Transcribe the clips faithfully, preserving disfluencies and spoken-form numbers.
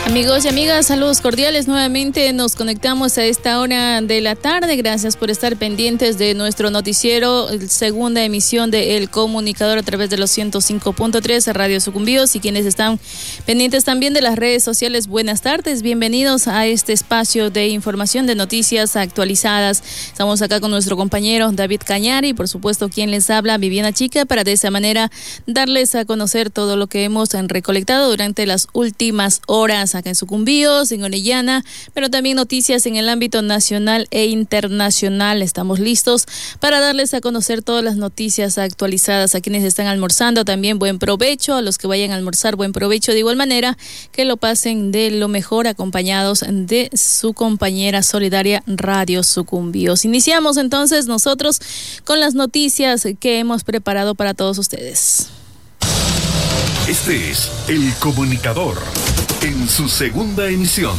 Amigos y amigas, saludos cordiales. Nuevamente nos conectamos a esta hora de la tarde. Gracias por estar pendientes de nuestro noticiero, segunda emisión de El Comunicador a través de los ciento cinco punto tres Radio Sucumbíos, y quienes están pendientes también de las redes sociales. Buenas tardes, bienvenidos a este espacio de información de noticias actualizadas. Estamos acá con nuestro compañero David Cañari y por supuesto quien les habla, Viviana Chica, para de esa manera darles a conocer todo lo que hemos recolectado durante las últimas horas acá en Sucumbíos, en Orellana, pero también noticias en el ámbito nacional e internacional. Estamos listos para darles a conocer todas las noticias actualizadas. A quienes están almorzando también buen provecho, a los que vayan a almorzar buen provecho, de igual manera que lo pasen de lo mejor acompañados de su compañera solidaria Radio Sucumbíos. Iniciamos entonces nosotros con las noticias que hemos preparado para todos ustedes. Este es El Comunicador en su segunda emisión.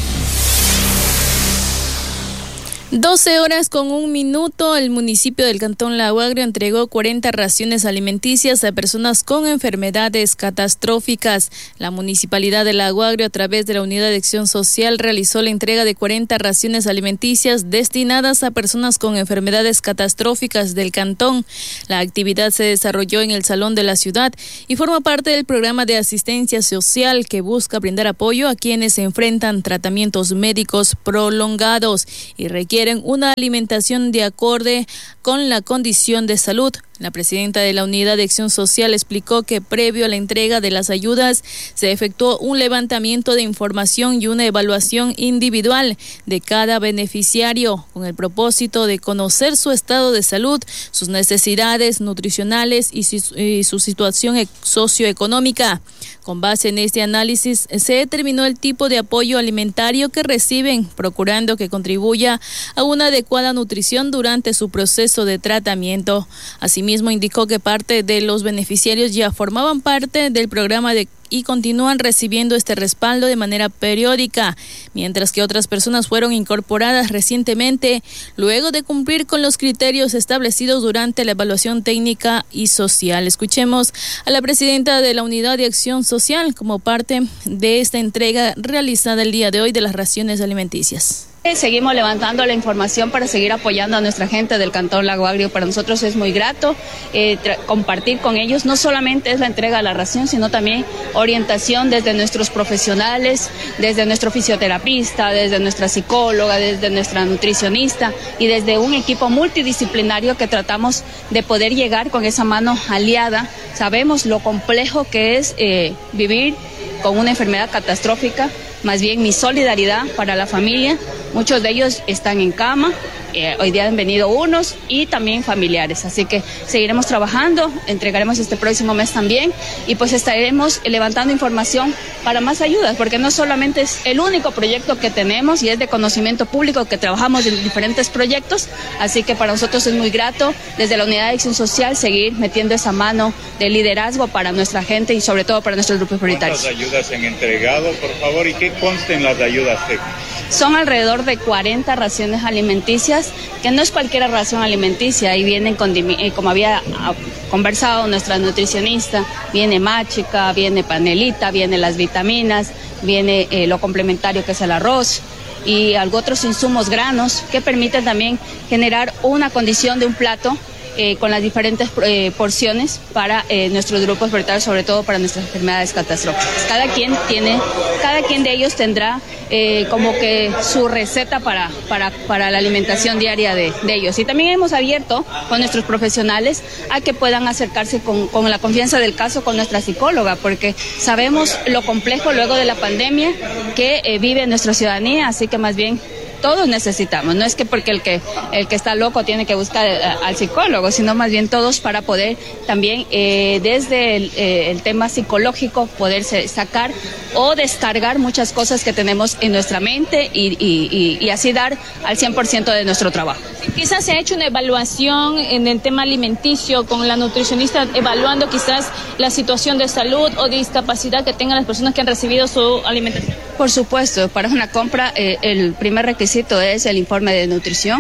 doce horas con un minuto, el municipio del Cantón Lago Agrio entregó cuarenta raciones alimenticias a personas con enfermedades catastróficas. La municipalidad de Lago Agrio, a través de la Unidad de Acción Social, realizó la entrega de cuarenta raciones alimenticias destinadas a personas con enfermedades catastróficas del cantón. La actividad se desarrolló en el Salón de la Ciudad y forma parte del programa de asistencia social que busca brindar apoyo a quienes se enfrentan tratamientos médicos prolongados y requieren una alimentación de acorde con la condición de salud. La presidenta de la Unidad de Acción Social explicó que previo a la entrega de las ayudas se efectuó un levantamiento de información y una evaluación individual de cada beneficiario con el propósito de conocer su estado de salud, sus necesidades nutricionales y su, y su situación socioeconómica. Con base en este análisis se determinó el tipo de apoyo alimentario que reciben, procurando que contribuya a una adecuada nutrición durante su proceso de tratamiento. Asimismo, indicó que parte de los beneficiarios ya formaban parte del programa de y continúan recibiendo este respaldo de manera periódica, mientras que otras personas fueron incorporadas recientemente luego de cumplir con los criterios establecidos durante la evaluación técnica y social. Escuchemos a la presidenta de la Unidad de Acción Social como parte de esta entrega realizada el día de hoy de las raciones alimenticias. Seguimos levantando la información para seguir apoyando a nuestra gente del Cantón Lago Agrio. Para nosotros es muy grato eh, compartir con ellos. No solamente es la entrega de la ración, sino también orientación desde nuestros profesionales, desde nuestro fisioterapista, desde nuestra psicóloga, desde nuestra nutricionista y desde un equipo multidisciplinario que tratamos de poder llegar con esa mano aliada. Sabemos lo complejo que es eh, vivir con una enfermedad catastrófica. Más bien mi solidaridad para la familia. Muchos de ellos están en cama, eh, hoy día han venido unos y también familiares, así que seguiremos trabajando, entregaremos este próximo mes también y pues estaremos levantando información para más ayudas, porque no solamente es el único proyecto que tenemos y es de conocimiento público que trabajamos en diferentes proyectos, así que para nosotros es muy grato desde la Unidad de Acción Social seguir metiendo esa mano de liderazgo para nuestra gente y sobre todo para nuestros grupos prioritarios. ¿Cuántas ayudas se han entregado, por favor, y qué consten las ayudas? Son alrededor de cuarenta raciones alimenticias, que no es cualquier ración alimenticia, ahí vienen, con, eh, como había conversado nuestra nutricionista, viene machica, viene panelita, viene las vitaminas, viene eh, lo complementario que es el arroz y algo otros insumos granos que permiten también generar una condición de un plato Eh, con las diferentes eh, porciones para eh, nuestros grupos prioritarios, sobre todo para nuestras enfermedades catastróficas. Cada quien tiene, cada quien de ellos tendrá eh, como que su receta para, para, para la alimentación diaria de, de ellos. Y también hemos abierto con nuestros profesionales a que puedan acercarse con, con la confianza del caso con nuestra psicóloga, porque sabemos lo complejo luego de la pandemia que eh, vive nuestra ciudadanía, así que más bien todos necesitamos, no es que porque el que el que está loco tiene que buscar a, al psicólogo, sino más bien todos para poder también eh, desde el, eh, el tema psicológico poderse sacar o descargar muchas cosas que tenemos en nuestra mente y, y, y, y así dar al cien por ciento de nuestro trabajo. Quizás se ha hecho una evaluación en el tema alimenticio con la nutricionista, evaluando quizás la situación de salud o de discapacidad que tengan las personas que han recibido su alimentación. Por supuesto, para una compra eh, el primer requisito es el informe de nutrición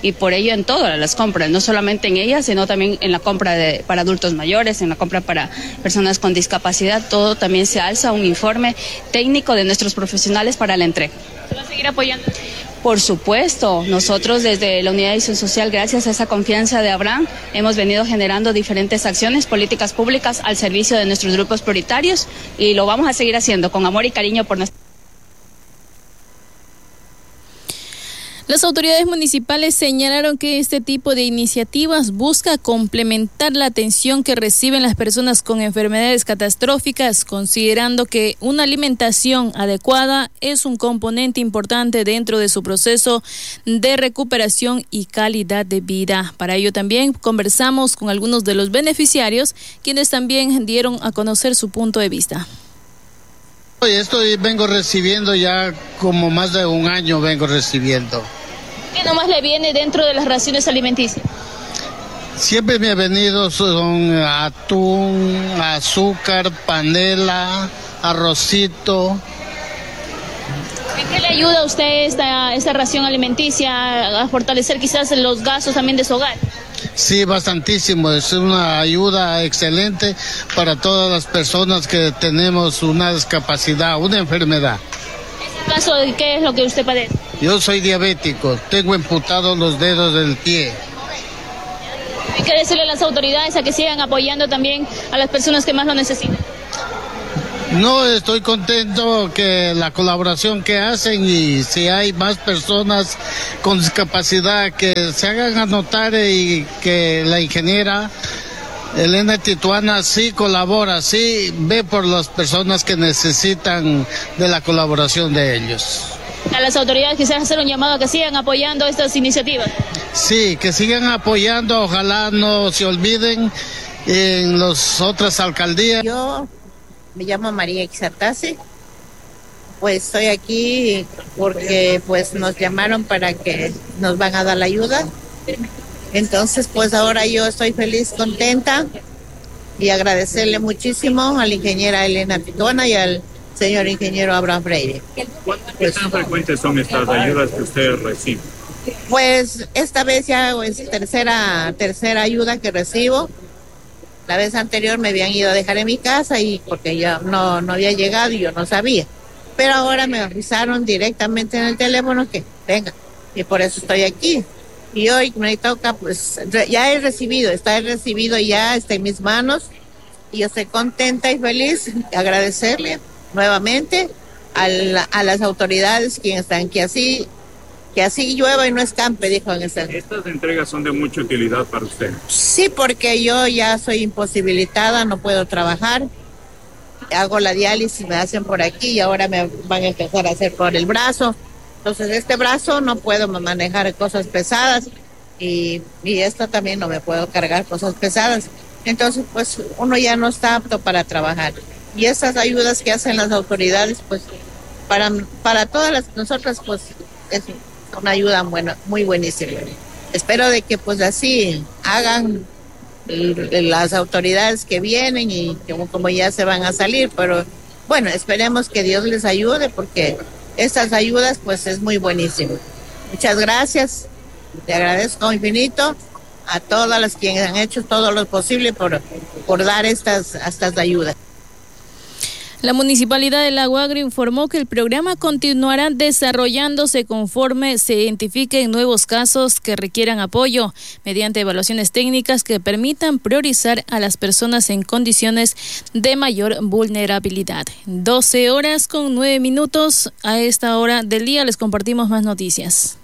y por ello en todas las compras, no solamente en ellas, sino también en la compra de, para adultos mayores, en la compra para personas con discapacidad, todo también se alza un informe técnico de nuestros profesionales para la entrega. ¿Se va a seguir apoyando? Por supuesto, nosotros desde la Unidad de Acción Social, gracias a esa confianza de Abraham, hemos venido generando diferentes acciones, políticas públicas al servicio de nuestros grupos prioritarios y lo vamos a seguir haciendo con amor y cariño por nuestra. Las autoridades municipales señalaron que este tipo de iniciativas busca complementar la atención que reciben las personas con enfermedades catastróficas, considerando que una alimentación adecuada es un componente importante dentro de su proceso de recuperación y calidad de vida. Para ello también conversamos con algunos de los beneficiarios, quienes también dieron a conocer su punto de vista. Esto vengo recibiendo ya como más de un año vengo recibiendo. ¿Qué nomás le viene dentro de las raciones alimenticias? Siempre me ha venido son atún, azúcar, panela, arrocito. ¿En qué le ayuda a usted esta, esta ración alimenticia a fortalecer quizás los gastos también de su hogar? Sí, bastantísimo. Es una ayuda excelente para todas las personas que tenemos una discapacidad, una enfermedad. ¿En este caso qué es lo que usted padece? Yo soy diabético, tengo amputados los dedos del pie. Hay que decirle a las autoridades a que sigan apoyando también a las personas que más lo necesitan. No, estoy contento que la colaboración que hacen y si hay más personas con discapacidad que se hagan anotar y que la ingeniera Elena Tituana sí colabora, sí ve por las personas que necesitan de la colaboración de ellos. A las autoridades quisiera hacer un llamado a que sigan apoyando estas iniciativas. Sí, que sigan apoyando, ojalá no se olviden en las otras alcaldías. Yo me llamo María Ixartase, pues estoy aquí porque pues nos llamaron para que nos van a dar la ayuda. Entonces pues ahora yo estoy feliz, contenta y agradecerle muchísimo a la ingeniera Elena Tituana y al señor ingeniero Abraham Freire. ¿Qué tan frecuentes son estas ayudas que usted recibe? Pues esta vez ya es tercera, tercera ayuda que recibo. La vez anterior me habían ido a dejar en mi casa y porque ya no, no había llegado y yo no sabía. Pero ahora me avisaron directamente en el teléfono que venga y por eso estoy aquí. Y hoy me toca, pues ya he recibido, está he recibido ya, está en mis manos y yo estoy contenta y feliz. Agradecerle nuevamente a, la, a las autoridades quienes están que así que así llueva y no escampe, dijo en esta. Estas entregas son de mucha utilidad para usted. Sí, porque yo ya soy imposibilitada, no puedo trabajar, hago la diálisis, me hacen por aquí y ahora me van a empezar a hacer por el brazo. Entonces este brazo no puedo manejar cosas pesadas y, y esto también no me puedo cargar cosas pesadas. Entonces pues uno ya no está apto para trabajar. Y esas ayudas que hacen las autoridades, pues para, para todas las nosotras, pues es una ayuda buena, muy buenísima. Espero de que pues así hagan las autoridades que vienen y como, como ya se van a salir, pero bueno, esperemos que Dios les ayude porque estas ayudas pues es muy buenísimo. Muchas gracias, le agradezco infinito a todas las quienes han hecho todo lo posible por, por dar estas, estas ayudas. La Municipalidad de Lago Agrio informó que el programa continuará desarrollándose conforme se identifiquen nuevos casos que requieran apoyo, mediante evaluaciones técnicas que permitan priorizar a las personas en condiciones de mayor vulnerabilidad. doce horas con nueve minutos. A esta hora del día les compartimos más noticias.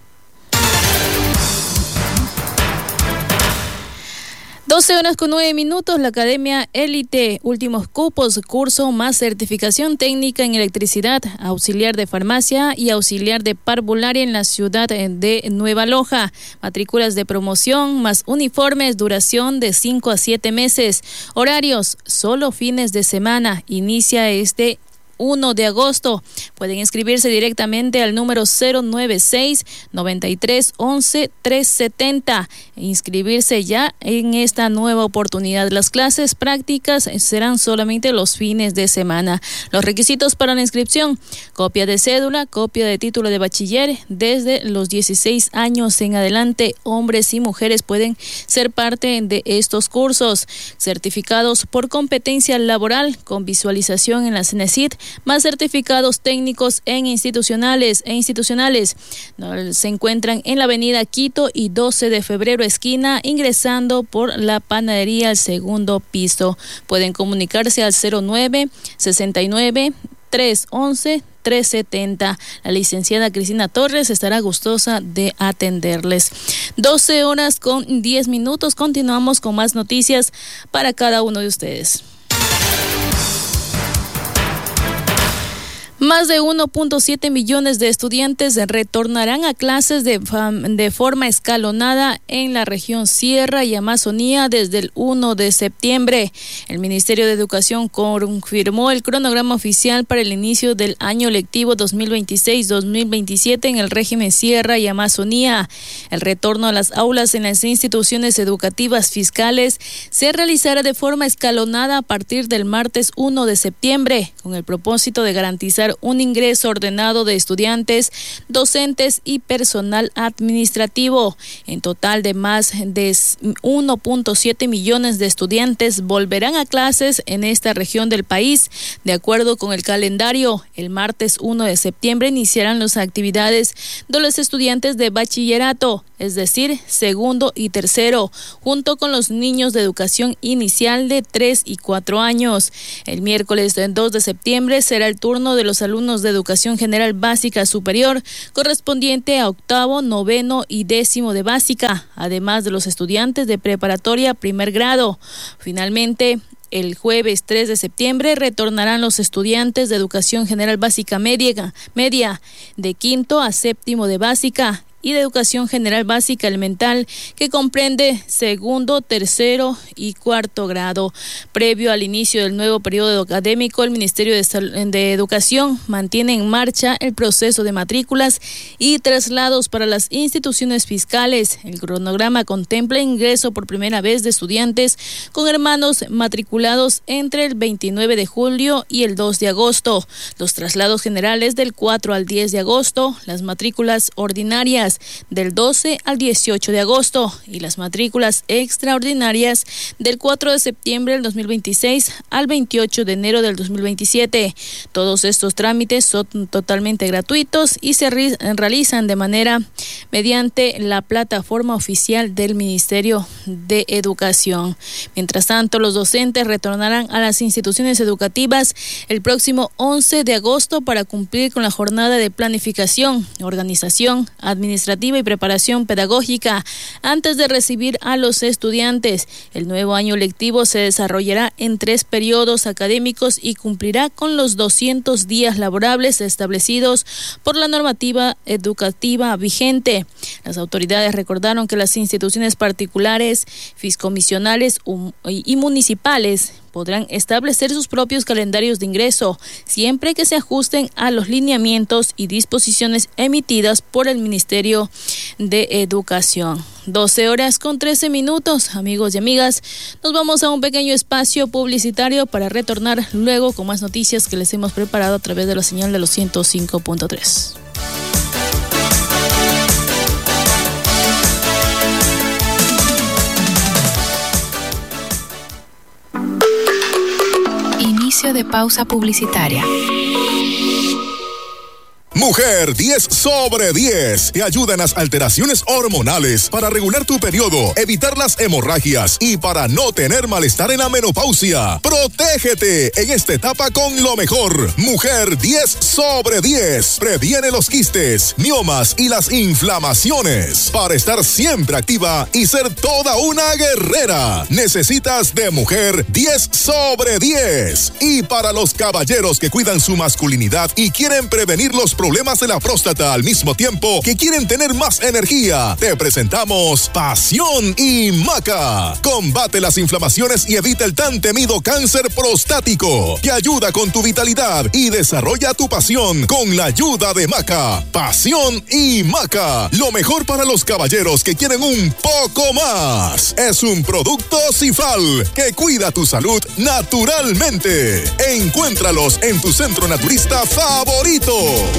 doce horas con nueve minutos, la Academia Élite, últimos cupos, curso más certificación técnica en electricidad, auxiliar de farmacia y auxiliar de parvularia en la ciudad de Nueva Loja. Matrículas de promoción más uniformes, duración de cinco a siete meses. Horarios, solo fines de semana. Inicia este uno de agosto. Pueden inscribirse directamente al número cero nueve seis, noventa y tres, once, trescientos setenta. Inscribirse ya en esta nueva oportunidad. Las clases prácticas serán solamente los fines de semana. Los requisitos para la inscripción: copia de cédula, copia de título de bachiller. Desde los dieciséis años en adelante, hombres y mujeres pueden ser parte de estos cursos. Certificados por competencia laboral con visualización en la CENESID, más certificados técnicos en institucionales e institucionales. Se encuentran en la avenida Quito y doce de febrero esquina, ingresando por la panadería al segundo piso. Pueden comunicarse al cero nueve, sesenta y nueve, trescientos once, trescientos setenta. La licenciada Cristina Torres estará gustosa de atenderles. doce horas con diez minutos. Continuamos con más noticias para cada uno de ustedes. Más de uno punto siete millones de estudiantes retornarán a clases de, de forma escalonada en la región Sierra y Amazonía desde el primero de septiembre. El Ministerio de Educación confirmó el cronograma oficial para el inicio del año lectivo dos mil veintiséis dos mil veintisiete en el régimen Sierra y Amazonía. El retorno a las aulas en las instituciones educativas fiscales se realizará de forma escalonada a partir del martes primero de septiembre, con el propósito de garantizar un ingreso ordenado de estudiantes, docentes y personal administrativo. En total, de más de uno punto siete millones de estudiantes volverán a clases en esta región del país. De acuerdo con el calendario, el martes primero de septiembre iniciarán las actividades de los estudiantes de bachillerato, es decir, segundo y tercero, junto con los niños de educación inicial de tres y cuatro años. El miércoles dos de septiembre será el turno de los alumnos de educación general básica superior, correspondiente a octavo, noveno y décimo de básica, además de los estudiantes de preparatoria primer grado. Finalmente, el jueves tres de septiembre retornarán los estudiantes de educación general básica media, media de quinto a séptimo de básica y de educación general básica elemental, que comprende segundo, tercero y cuarto grado. Previo al inicio del nuevo periodo académico, el Ministerio de, de Educación mantiene en marcha el proceso de matrículas y traslados para las instituciones fiscales. El cronograma contempla ingreso por primera vez de estudiantes con hermanos matriculados entre el veintinueve de julio y el dos de agosto, los traslados generales del cuatro al diez de agosto, las matrículas ordinarias del doce al dieciocho de agosto y las matrículas extraordinarias del cuatro de septiembre del dos mil veintiséis al veintiocho de enero del dos mil veintisiete. Todos estos trámites son totalmente gratuitos y se re- realizan de manera mediante la plataforma oficial del Ministerio de Educación. Mientras tanto, los docentes retornarán a las instituciones educativas el próximo once de agosto para cumplir con la jornada de planificación, organización, administración y preparación pedagógica antes de recibir a los estudiantes. El nuevo año lectivo se desarrollará en tres periodos académicos y cumplirá con los doscientos días laborables establecidos por la normativa educativa vigente. Las autoridades recordaron que las instituciones particulares, fiscomisionales y municipales podrán establecer sus propios calendarios de ingreso, siempre que se ajusten a los lineamientos y disposiciones emitidas por el Ministerio de Educación. doce horas con trece minutos, amigos y amigas. Nos vamos a un pequeño espacio publicitario para retornar luego con más noticias que les hemos preparado a través de la señal de los ciento cinco punto tres. Inicio de pausa publicitaria. Mujer diez sobre diez te ayuda en las alteraciones hormonales para regular tu periodo, evitar las hemorragias y para no tener malestar en la menopausia. Protégete en esta etapa con lo mejor. Mujer diez sobre diez previene los quistes, miomas y las inflamaciones para estar siempre activa y ser toda una guerrera. Necesitas de Mujer diez sobre diez. Y para los caballeros que cuidan su masculinidad y quieren prevenir los problemas problemas de la próstata al mismo tiempo que quieren tener más energía, te presentamos Pasión y Maca. Combate las inflamaciones y evita el tan temido cáncer prostático. Te ayuda con tu vitalidad y desarrolla tu pasión con la ayuda de Maca. Pasión y Maca. Lo mejor para los caballeros que quieren un poco más. Es un producto Cifal que cuida tu salud naturalmente. Encuéntralos en tu centro naturista favorito.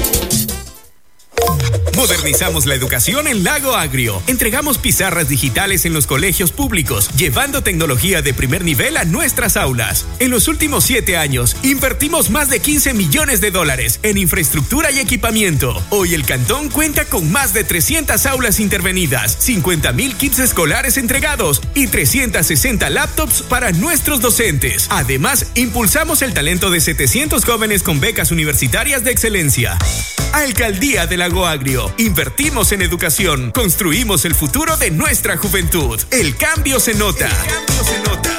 Modernizamos la educación en Lago Agrio. Entregamos pizarras digitales en los colegios públicos, llevando tecnología de primer nivel a nuestras aulas. En los últimos siete años, invertimos más de quince millones de dólares en infraestructura y equipamiento. Hoy el Cantón cuenta con más de trescientas aulas intervenidas, cincuenta mil kits escolares entregados y trescientas sesenta laptops para nuestros docentes. Además, impulsamos el talento de setecientos jóvenes con becas universitarias de excelencia. Alcaldía de Lago Agrio. Invertimos en educación. Construimos el futuro de nuestra juventud. El cambio se nota. El cambio se nota.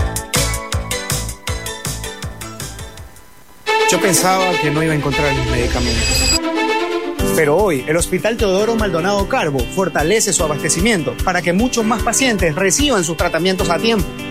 Yo pensaba que no iba a encontrar mis medicamentos. Pero hoy, el Hospital Teodoro Maldonado Carbo fortalece su abastecimiento para que muchos más pacientes reciban sus tratamientos a tiempo.